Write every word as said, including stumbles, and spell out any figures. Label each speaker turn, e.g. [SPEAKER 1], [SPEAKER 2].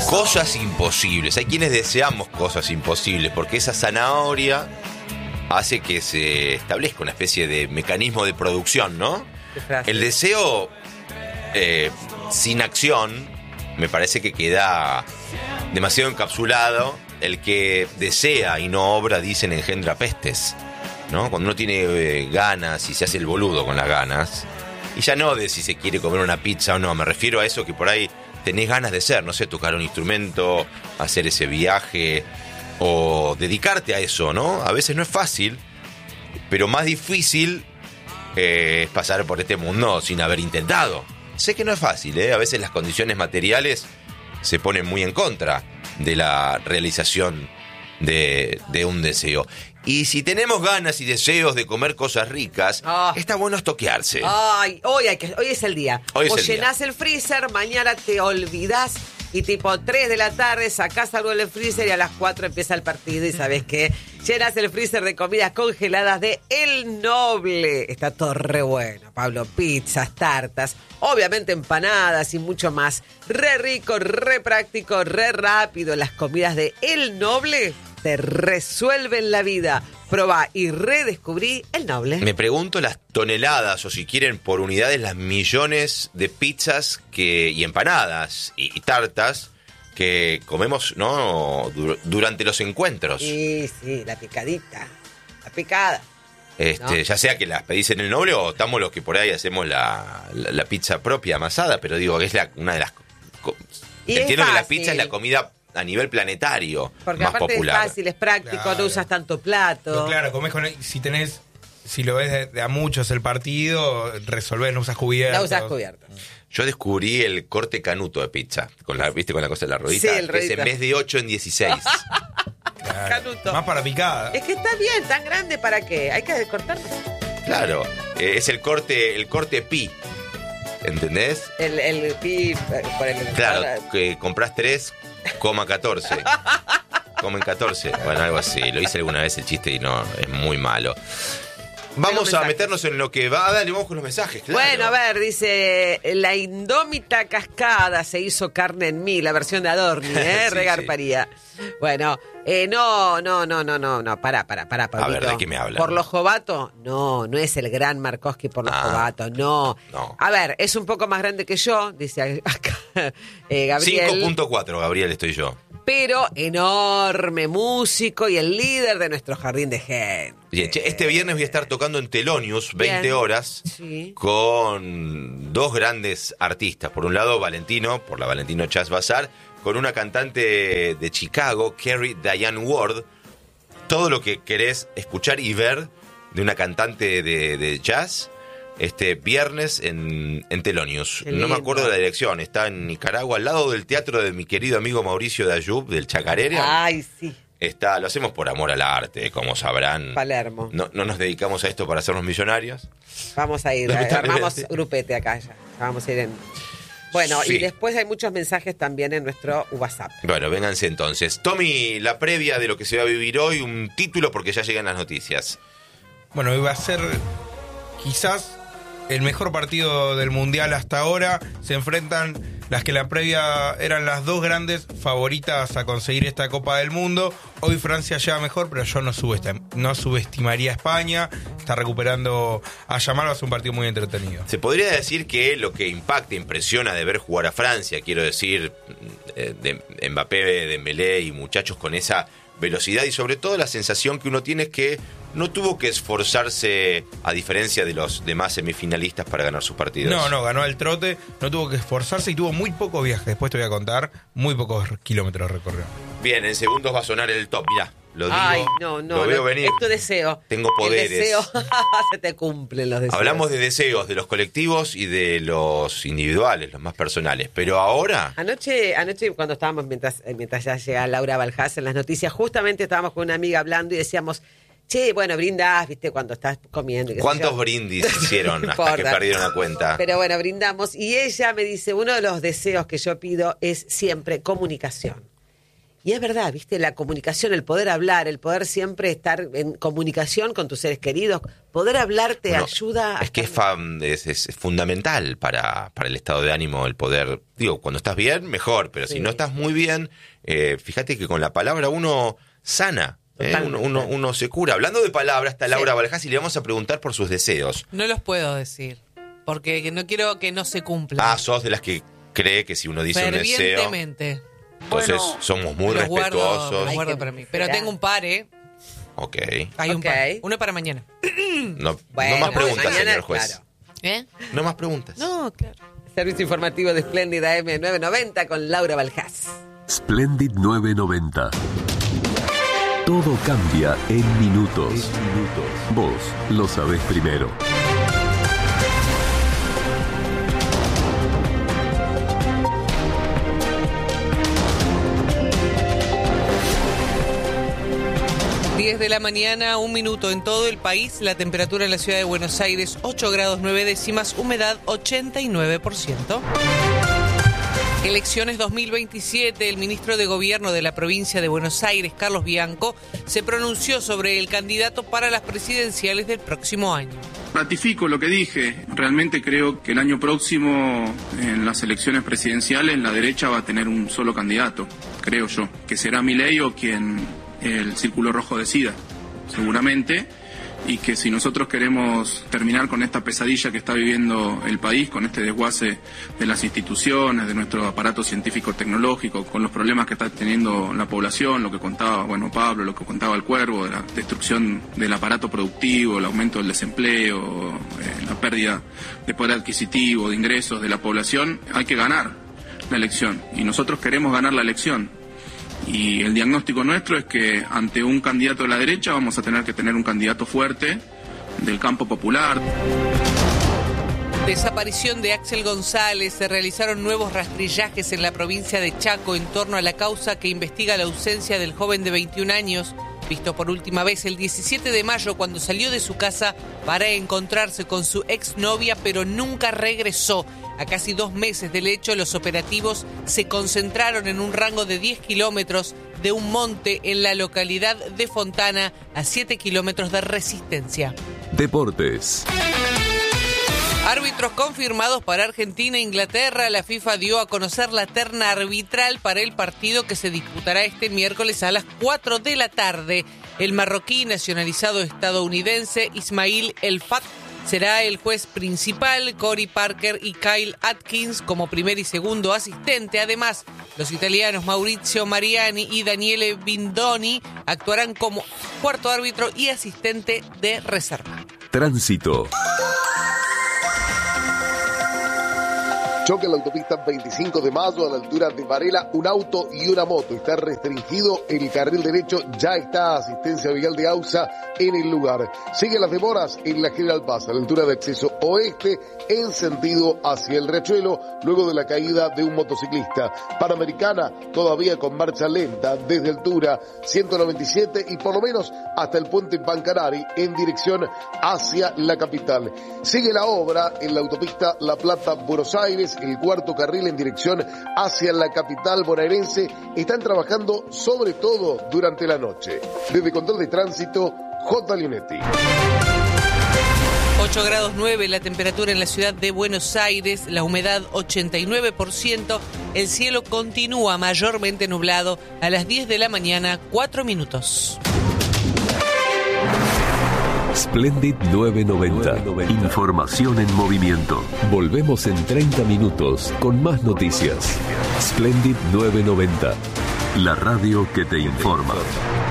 [SPEAKER 1] Cosas imposibles. Hay quienes deseamos cosas imposibles porque esa zanahoria hace que se establezca una especie de mecanismo de producción, ¿no? El deseo eh, sin acción me parece que queda demasiado encapsulado. El que desea y no obra, dicen, engendra pestes, ¿no? Cuando uno tiene eh, ganas y se hace el boludo con las ganas, y ya no de si se quiere comer una pizza o no, me refiero a eso que por ahí tenés ganas de ser, no sé, tocar un instrumento, hacer ese viaje o dedicarte a eso, ¿no? A veces no es fácil, pero más difícil eh, es pasar por este mundo sin haber intentado. Sé que no es fácil, ¿eh? A veces las condiciones materiales se ponen muy en contra de la realización de, de un deseo. Y si tenemos ganas y deseos de comer cosas ricas, oh. está bueno estoquearse.
[SPEAKER 2] Ay, hoy, hay que, hoy es el día.
[SPEAKER 1] Hoy es
[SPEAKER 2] o
[SPEAKER 1] el
[SPEAKER 2] llenás
[SPEAKER 1] día.
[SPEAKER 2] el freezer, mañana te olvidás y tipo tres de la tarde sacás algo del freezer y a las cuatro empieza el partido y ¿sabés qué? Llenas el freezer de comidas congeladas de El Noble. Está todo re bueno, Pablo. Pizzas, tartas, obviamente empanadas y mucho más. Re rico, re práctico, re rápido. Las comidas de El Noble te resuelven la vida. Probá y redescubrí El Noble.
[SPEAKER 1] Me pregunto las toneladas, o si quieren por unidades, las millones de pizzas que y empanadas y, y tartas que comemos, ¿no? Dur- durante los encuentros.
[SPEAKER 2] Sí, sí, la picadita. La picada.
[SPEAKER 1] Este,
[SPEAKER 2] ¿no?
[SPEAKER 1] Ya sea que las pedís en El Noble o estamos los que por ahí hacemos la, la, la pizza propia amasada, pero digo que es la, una de las... Co-
[SPEAKER 2] Y
[SPEAKER 1] Entiendo
[SPEAKER 2] es
[SPEAKER 1] que la
[SPEAKER 2] fácil.
[SPEAKER 1] pizza es la comida a nivel planetario
[SPEAKER 2] Porque
[SPEAKER 1] más
[SPEAKER 2] aparte
[SPEAKER 1] popular.
[SPEAKER 2] es fácil, es práctico,
[SPEAKER 3] Claro.
[SPEAKER 2] no usas tanto plato.
[SPEAKER 3] Pero claro, comés con si tenés, si lo ves de, de a muchos el partido, resolvés, no usas cubiertos.
[SPEAKER 2] No usas cubiertos.
[SPEAKER 1] Yo descubrí el corte canuto de pizza, con la, ¿viste? Con la cosa de la ruedita.
[SPEAKER 2] Sí, el
[SPEAKER 1] que es
[SPEAKER 2] ruedito.
[SPEAKER 1] en vez de ocho en dieciséis.
[SPEAKER 3] Claro.
[SPEAKER 2] Canuto.
[SPEAKER 3] Más para picada.
[SPEAKER 2] Es que está bien, tan grande, ¿para qué? Hay que cortar
[SPEAKER 1] Claro, eh, es el corte, el corte pi. ¿Entendés?
[SPEAKER 2] el, el pi eh, por el...
[SPEAKER 1] Claro, que compras tres, coma catorce. Comen catorce. Bueno, algo así. Lo hice alguna vez el chiste y no, es muy malo. Vamos a
[SPEAKER 2] mensajes.
[SPEAKER 1] meternos en lo que va. Dale, vamos con los mensajes, claro.
[SPEAKER 2] Bueno, a ver, dice, la indómita cascada se hizo carne en mí, la versión de Adorni, ¿eh?
[SPEAKER 1] Sí,
[SPEAKER 2] Regarparía. Bueno, eh, no, no, no, no, no, no, pará, pará, pará, Pablito.
[SPEAKER 1] A ver, ¿de qué me hablan?
[SPEAKER 2] ¿Por los Jovato? No, no es el gran Markowski por los
[SPEAKER 1] Ah,
[SPEAKER 2] Jovato, no.
[SPEAKER 1] no.
[SPEAKER 2] A ver, es un poco más grande que yo, dice acá eh, Gabriel.
[SPEAKER 1] cinco punto cuatro, Gabriel, estoy yo.
[SPEAKER 2] Pero enorme músico y el líder de nuestro jardín de gente.
[SPEAKER 1] Bien, che, este viernes voy a estar tocando en Telonius, veinte
[SPEAKER 2] Bien.
[SPEAKER 1] horas,
[SPEAKER 2] Sí.
[SPEAKER 1] con dos grandes artistas. Por un lado, Valentino, por la Valentino Jazz Bazaar, con una cantante de Chicago, Carrie Diane Ward. Todo lo que querés escuchar y ver de una cantante de, de jazz, este viernes en, en Telonius.
[SPEAKER 2] Qué
[SPEAKER 1] No me
[SPEAKER 2] lindo.
[SPEAKER 1] acuerdo de la dirección, está en Nicaragua, al lado del teatro de mi querido amigo Mauricio Dayub, del Chacarera.
[SPEAKER 2] Ay, sí,
[SPEAKER 1] Está, lo hacemos por amor al arte, como sabrán.
[SPEAKER 2] Palermo.
[SPEAKER 1] No, no nos dedicamos a esto para hacernos millonarios.
[SPEAKER 2] Vamos a ir,
[SPEAKER 1] Lamentablemente.
[SPEAKER 2] armamos grupete acá ya. Vamos a ir en... Bueno,
[SPEAKER 1] Sí.
[SPEAKER 2] y después hay muchos mensajes también en nuestro WhatsApp.
[SPEAKER 1] Bueno, vénganse entonces. Tommy, la previa de lo que se va a vivir hoy, un título porque ya llegan las noticias.
[SPEAKER 3] Bueno, iba a ser quizás el mejor partido del Mundial hasta ahora. Se enfrentan las que en la previa eran las dos grandes favoritas a conseguir esta Copa del Mundo. Hoy Francia lleva mejor, pero yo no, subestim- no subestimaría a España. Está recuperando a Yamal, va a ser un partido muy entretenido.
[SPEAKER 1] Se podría decir que lo que impacta, impresiona de ver jugar a Francia, quiero decir, eh, de Mbappé, Dembélé y muchachos con esa velocidad y sobre todo la sensación que uno tiene es que no tuvo que esforzarse a diferencia de los demás semifinalistas para ganar sus partidos.
[SPEAKER 3] No, no, ganó al trote, no tuvo que esforzarse y tuvo muy pocos viajes. Después te voy a contar, muy pocos kilómetros recorrió.
[SPEAKER 1] Bien, en segundos va a sonar el top, mirá, lo digo,
[SPEAKER 2] Ay, no, no,
[SPEAKER 1] lo veo
[SPEAKER 2] no,
[SPEAKER 1] venir.
[SPEAKER 2] es tu deseo.
[SPEAKER 1] Tengo poderes.
[SPEAKER 2] El deseo, se te cumplen los deseos.
[SPEAKER 1] Hablamos de deseos, de los colectivos y de los individuales, los más personales. Pero ahora,
[SPEAKER 2] Anoche, anoche cuando estábamos, mientras, eh, mientras ya llega Laura Baljás en las noticias, justamente estábamos con una amiga hablando y decíamos, che, bueno, brindás, viste, cuando estás comiendo. y qué sé
[SPEAKER 1] ¿cuántos
[SPEAKER 2] yo.
[SPEAKER 1] brindis hicieron
[SPEAKER 2] No
[SPEAKER 1] hasta que
[SPEAKER 2] importa.
[SPEAKER 1] perdieron la cuenta?
[SPEAKER 2] Pero bueno, brindamos. Y ella me dice, uno de los deseos que yo pido es siempre comunicación. Y es verdad, ¿viste? La comunicación, el poder hablar, el poder siempre estar en comunicación con tus seres queridos, poder hablar te
[SPEAKER 1] bueno,
[SPEAKER 2] ayuda a...
[SPEAKER 1] Es que es, fan, es, es fundamental para, para el estado de ánimo, el poder... Digo, cuando estás bien, mejor, pero sí. si no estás muy bien, eh, fíjate que con la palabra uno sana. ¿eh? Uno, uno, uno se cura. Hablando de palabras, está Laura sí. Valjás y le vamos a preguntar por sus deseos.
[SPEAKER 4] No los puedo decir, porque no quiero que no se cumplan.
[SPEAKER 1] Ah, sos de las que cree que si uno dice un deseo...
[SPEAKER 4] Fervientemente.
[SPEAKER 1] Entonces bueno, somos muy
[SPEAKER 4] los
[SPEAKER 1] respetuosos.
[SPEAKER 4] Guardo, los guardo para mí. Pero tengo un par, ¿eh?
[SPEAKER 1] Ok.
[SPEAKER 4] Hay un
[SPEAKER 2] okay.
[SPEAKER 4] par. Uno para mañana.
[SPEAKER 1] No,
[SPEAKER 2] bueno,
[SPEAKER 1] no más preguntas,
[SPEAKER 2] mañana,
[SPEAKER 1] señor juez.
[SPEAKER 2] Claro.
[SPEAKER 4] ¿Eh?
[SPEAKER 1] No más preguntas.
[SPEAKER 4] No, claro.
[SPEAKER 2] Servicio informativo de Splendid A M nueve noventa con Laura Valjás.
[SPEAKER 5] Splendid nueve noventa. Todo cambia en minutos. Vos lo sabés primero.
[SPEAKER 4] diez de la mañana, un minuto en todo el país. La temperatura en la ciudad de Buenos Aires, ocho grados nueve décimas, humedad ochenta y nueve por ciento. Elecciones dos mil veintisiete, el ministro de Gobierno de la provincia de Buenos Aires, Carlos Bianco, se pronunció sobre el candidato para las presidenciales del próximo año.
[SPEAKER 6] Ratifico lo que dije. Realmente creo que el año próximo, en las elecciones presidenciales, la derecha va a tener un solo candidato, creo yo, que será Milei o quien el Círculo Rojo decida, seguramente, y que si nosotros queremos terminar con esta pesadilla que está viviendo el país, con este desguace de las instituciones, de nuestro aparato científico-tecnológico, con los problemas que está teniendo la población, lo que contaba, bueno, Pablo, lo que contaba el Cuervo, de la destrucción del aparato productivo, el aumento del desempleo, eh, la pérdida de poder adquisitivo, de ingresos de la población, hay que ganar la elección, y nosotros queremos ganar la elección. Y el diagnóstico nuestro es que ante un candidato de la derecha vamos a tener que tener un candidato fuerte del campo popular.
[SPEAKER 4] Desaparición de Axel González. Se realizaron nuevos rastrillajes en la provincia de Chaco en torno a la causa que investiga la ausencia del joven de veintiún años, visto por última vez el diecisiete de mayo cuando salió de su casa para encontrarse con su exnovia, pero nunca regresó. A casi dos meses del hecho, los operativos se concentraron en un rango de diez kilómetros de un monte en la localidad de Fontana, a siete kilómetros de Resistencia.
[SPEAKER 5] Deportes.
[SPEAKER 4] Árbitros confirmados para Argentina e Inglaterra. La FIFA dio a conocer la terna arbitral para el partido que se disputará este miércoles a las cuatro de la tarde. El marroquí nacionalizado estadounidense Ismail El Fat será el juez principal, Cory Parker y Kyle Atkins como primer y segundo asistente. Además, los italianos Maurizio Mariani y Daniele Bindoni actuarán como cuarto árbitro y asistente de reserva.
[SPEAKER 5] Tránsito.
[SPEAKER 7] Choque en la autopista veinticinco de mayo a la altura de Varela, un auto y una moto. Está restringido el carril derecho, ya está asistencia vial de AUSA en el lugar. Siguen las demoras en la General Paz, a la altura de acceso oeste, en sentido hacia el Riachuelo, luego de la caída de un motociclista. Panamericana, todavía con marcha lenta, desde altura ciento noventa y siete y por lo menos hasta el puente Pancarari, en dirección hacia la capital. Sigue la obra en la autopista La Plata-Buenos Aires, el cuarto carril en dirección hacia la capital bonaerense. Están trabajando sobre todo durante la noche. Desde Control de Tránsito, J. Leonetti.
[SPEAKER 4] ocho grados nueve la temperatura en la ciudad de Buenos Aires, la humedad ochenta y nueve por ciento, el cielo continúa mayormente nublado a las diez de la mañana, cuatro minutos.
[SPEAKER 5] Splendid nueve noventa. Información en movimiento. Volvemos en treinta minutos con más noticias. Splendid nueve noventa. La radio que te informa.